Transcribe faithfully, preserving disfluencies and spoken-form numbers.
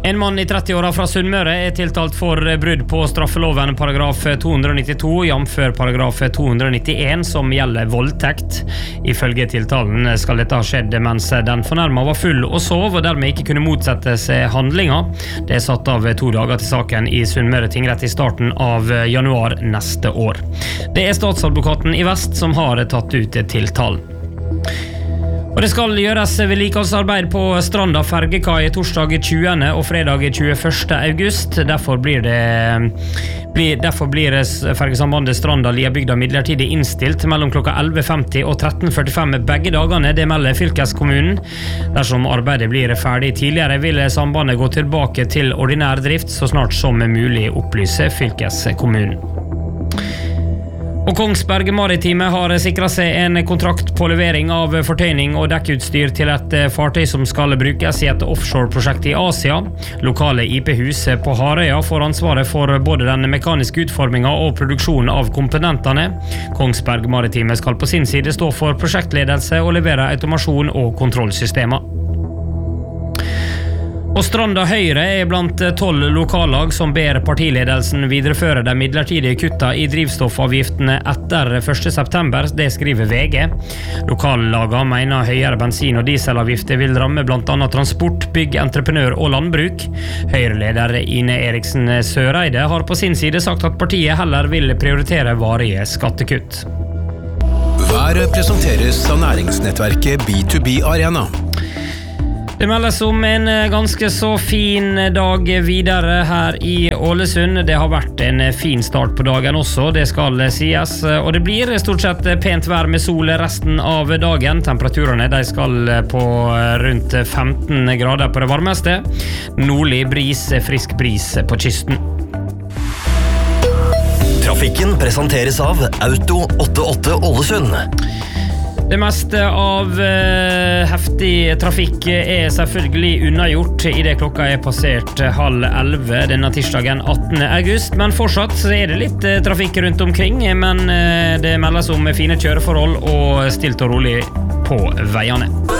En mann i tretti-åra fra Sunnmøre er tiltalt for brudd på straffeloven paragraf to nittito, jamfør paragraf to nittien, som gjelder voldtekt. Ifølge tiltalen skal dette ha skjedd mens den fornærma var full og sov, og dermed ikke kunne motsette seg handlinga. Det er satt av to dager til saken i Sunnmøre tingrett i starten av januar neste år. Det er statsadvokaten i Vest som har tatt ut tiltalen. Og det skal gjøres vedlikeholdsarbeid på Stranda fergekai torsdag tjuende og fredag tjueførste august. Derfor blir det blir, derfor blir fergesambandet Stranda-Liabygda midlertidig innstilt mellom klokka elleve femti og tretten førtifem begge dagene. Det melder fylkeskommunen. Dersom arbeidet blir ferdig tidligere, vil sambandet gå tilbake til ordinær drift så snart som mulig, opplyser fylkeskommunen. Og Kongsberg Maritime har sikret seg en kontrakt på levering av fortøyning og dekkutstyr til et fartøy som skal brukes i et offshore-prosjekt i Asia. Lokale I P-hus på Harøya får ansvaret for både den mekaniske utformingen og produksjonen av komponentene. Kongsberg Maritime skal på sin side stå for prosjektledelse og levere automasjon og kontrollsystemer. Og Stranda Høyre er blant tolv lokallag som ber partiledelsen videreføre de midlertidige kutta i drivstoffavgiftene etter første september, det skriver V G. Lokallaga mener høyere bensin- og dieselavgifter vil ramme blant annet transport, bygg, entreprenør og landbruk. Høyre-leder Ine Eriksen Søreide har på sin side sagt at partiet heller vil prioritere varige skattekutt. Været presenteres av næringsnettverket B to B Arena. Det meldes om en ganske så fin dag videre her i Ålesund. Det har vært en fin start på dagen også, det skal sies. Og det blir stort sett pent vær med sol resten av dagen. Temperaturene de skal på rundt femten grader på det varmeste. Nordlig bris, frisk bris på kysten. Trafikken presenteres av Auto åttiåtte Ålesund. Det meste av uh, heftig trafikk er selvfølgelig unnagjort i det klokka er passert halv elleve denne tirsdagen attende august, men fortsatt er det litt uh, trafikk rundt omkring, men uh, det meldes om fine kjøreforhold og stilt og rolig på veiene.